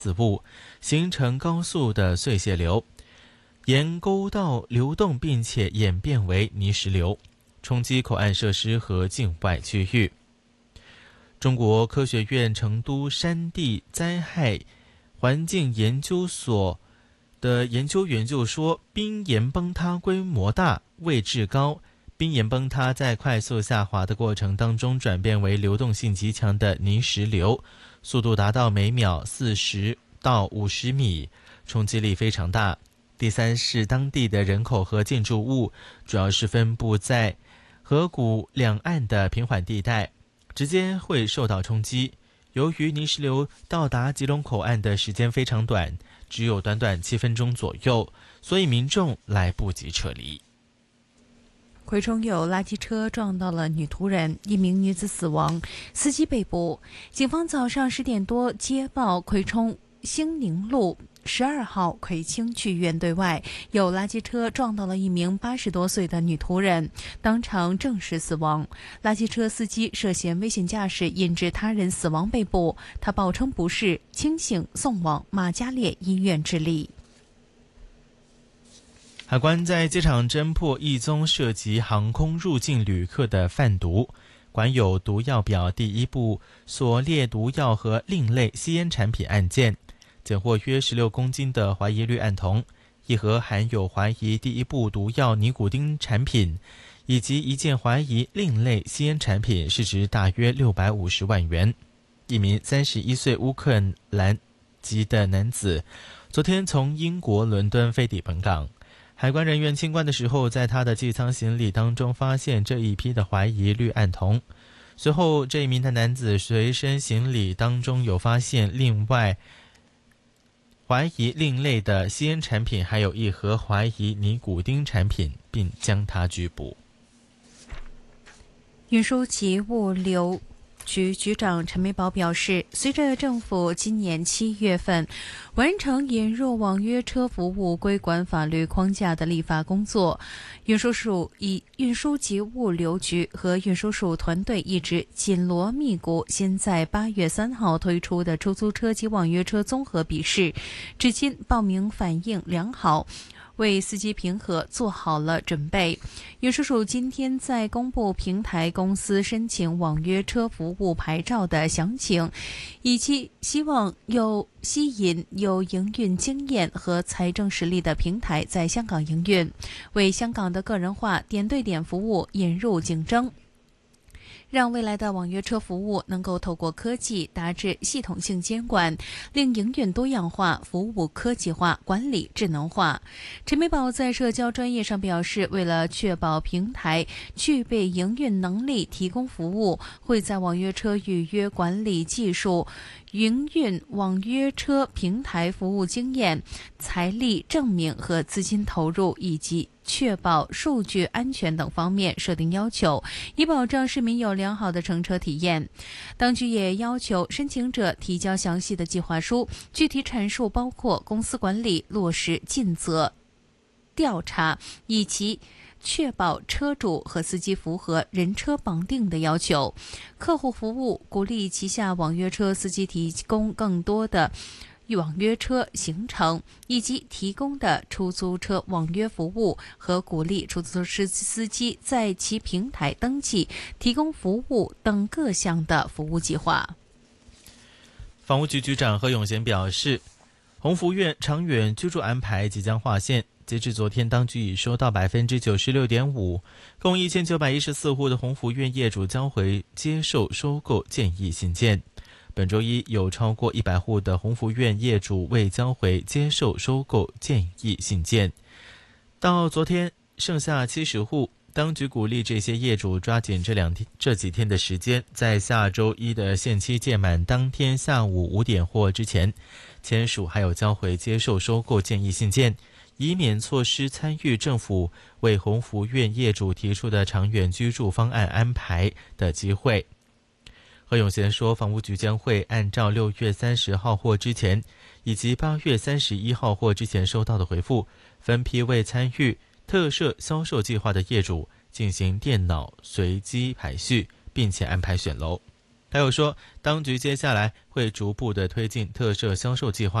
子物，形成高速的碎屑流，沿沟道流动，并且演变为泥石流，冲击口岸设施和境外区域。中国科学院成都山地灾害环境研究所的研究员就说，冰岩崩塌规模大，位置高，冰岩崩塌在快速下滑的过程当中转变为流动性极强的泥石流，速度达到每秒40到50米，冲击力非常大。第三是当地的人口和建筑物主要是分布在河谷两岸的平缓地带，直接会受到冲击。由于泥石流到达吉隆口岸的时间非常短，只有短短7分钟左右，所以民众来不及撤离。 葵涌有垃圾车撞到了女途人，一名女子死亡，司机被捕。警方早上10点多接报葵涌兴宁路12号葵青区院对外有垃圾车撞到了一名80多岁的女途人，当场证实死亡。垃圾车司机涉嫌危险驾驶引致他人死亡被捕，他报称不适，清醒，送往马嘉烈医院治理。 海关在机场侦破一宗涉及航空入境旅客的贩毒，管有毒药表第1部所列毒药和另类吸烟产品案件，检获约16公斤的怀疑氯胺酮，一盒含有怀疑第1部毒药尼古丁产品，以及一件怀疑另类吸烟产品，市值大约650万元。一名31岁乌克兰籍的男子昨天从英国伦敦飞抵本港，海关人员清关的时候，在他的机舱行李当中发现这一批的怀疑氯胺酮。随后这一名的男子随身行李当中有发现另外怀疑另类的吸烟产品，还有一盒怀疑尼古丁产品，并将他拘捕。 运输及物流局局长陈美宝表示，随着政府今年7月份完成引入网约车服务规管法律框架的立法工作，运输及物流局和运输署团队一直紧锣密鼓，先在8月3号推出的出租车及网约车综合笔试，至今报名反应良好，为司机评核做好了准备。运输署今天在公布平台公司申请网约车服务牌照的详情，以及希望吸引有营运经验和财政实力的平台在香港营运，为香港的个人化点对点服务引入竞争，让未来的网约车服务能够透过科技达至系统性监管，令营运多样化，服务科技化，管理智能化。陈美宝在社交专业上表示，为了确保平台具备营运能力提供服务，会在网约车预约管理技术、营运网约车平台服务经验、财力证明和资金投入，以及确保数据安全等方面设定要求，以保障市民有良好的乘车体验。当局也要求申请者提交详细的计划书，具体阐述包括公司管理、落实尽责调查，以及确保车主和司机符合人车绑定的要求。客户服务鼓励旗下网约车司机提供更多的网约车行程以及提供的出租车网约服务，和鼓励出租车司机在其平台登记、提供服务等各项的服务计划。 房屋局局长何永贤表示，鸿福苑长远居住安排即将划线，截至昨天，当局已收到 96.5%， 共1914户的鸿福苑业主交回接受收购建议信件。本周一有超过100户的鸿福苑业主未交回接受收购建议信件，到昨天剩下70户。当局鼓励这些业主抓紧这几天的时间，在下周一的限期届满当天下午5点或之前签署还有交回接受收购建议信件，以免错失参与政府为鸿福苑业主提出的长远居住方案安排的机会。何永贤说，房屋局将会按照6月30号或之前以及8月31号或之前收到的回复，分批为参与特设销售计划的业主进行电脑随机排序，并且安排选楼。 他又说，当局接下来会逐步的推进特赦销售计划。